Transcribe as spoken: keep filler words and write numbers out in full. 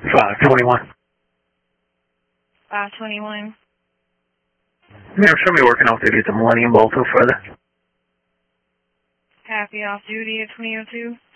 five twenty-one. five twenty-one. Yeah, show me working off duty at the Millennium Bowl till further. Happy off duty at twenty oh two.